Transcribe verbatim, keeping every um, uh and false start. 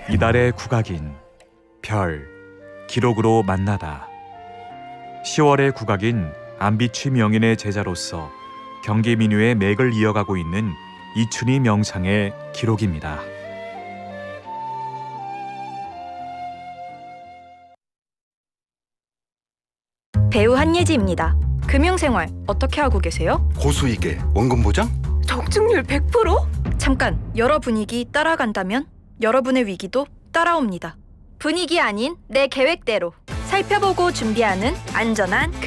이달의 국악인 별 기록으로 만나다. 시월의 국악인 안비취 명인의 제자로서 경기 민요의 맥을 이어가고 있는 이춘희 명창의 기록입니다. 배우 한예지입니다. 금융생활 어떻게 하고 계세요? 고수익에 원금 보장? 적중률 백 퍼센트? 잠깐, 여러 분위기 따라간다면 여러분의 위기도 따라옵니다. 분위기 아닌 내 계획대로 살펴보고 준비하는 안전한